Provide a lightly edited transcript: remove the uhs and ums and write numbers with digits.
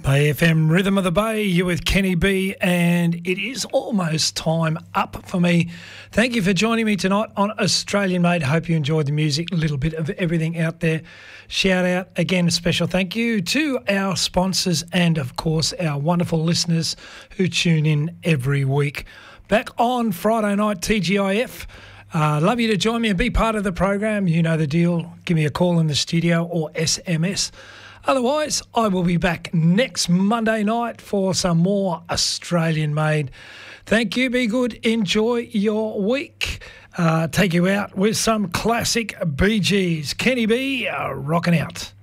Bay FM, Rhythm of the Bay, you with Kenny B, and it is almost time up for me. Thank you for joining me tonight on Australian Made. Hope you enjoyed the music, a little bit of everything out there. Shout out again, a special thank you to our sponsors and, of course, our wonderful listeners who tune in every week. Back on Friday night, TGIF. Love you to join me and be part of the program. You know the deal. Give me a call in the studio or SMS. Otherwise, I will be back next Monday night for some more Australian Made. Thank you. Be good. Enjoy your week. Take you out with some classic Bee Gees. Kenny B, rocking out.